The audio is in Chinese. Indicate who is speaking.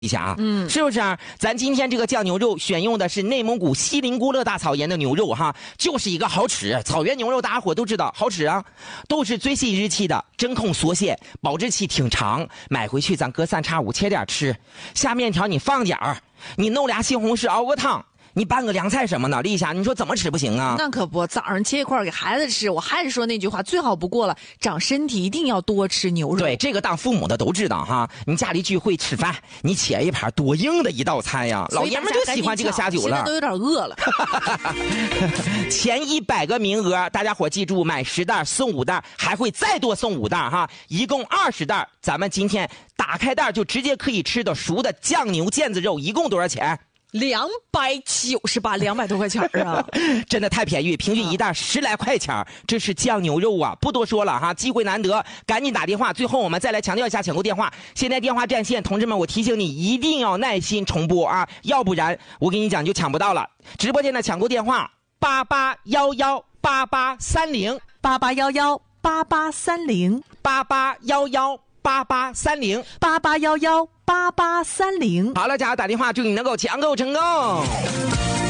Speaker 1: 一下啊，是不是啊？咱今天这个酱牛肉选用的是内蒙古锡林郭勒大草原的牛肉哈，就是一个好吃。草原牛肉大家伙都知道好吃啊，都是最新日期的，真空缩馅，保质期挺长。买回去咱隔三差五切点吃，下面条你放点儿，你弄俩西红柿熬个汤。你拌个凉菜什么的，丽霞，你说怎么吃不行啊？
Speaker 2: 那可不，早上切一块给孩子吃。我还是说那句话，最好不过了，长身体一定要多吃牛肉。
Speaker 1: 对，这个当父母的都知道哈。你家里聚会吃饭，你切一盘多硬的一道菜呀！老爷们就喜欢这个下酒了。
Speaker 2: 现在都有点饿了。
Speaker 1: 前100个名额，大家伙记住，买10袋送5袋，还会再多送5袋哈，一共20袋。咱们今天打开袋就直接可以吃的熟的酱牛腱子肉，一共多少钱
Speaker 2: 298，200多块钱啊！
Speaker 1: 真的太便宜，平均1袋10来块钱，这是酱牛肉啊！不多说了哈，机会难得，赶紧打电话。最后我们再来强调一下抢购电话，现在电话占线，同志们，我提醒你一定要耐心重播啊，要不然我跟你讲就抢不到了。直播间的抢购电话
Speaker 2: 88118830，88118830，88118830。
Speaker 1: 好了，家打电话，祝你能够抢购成功。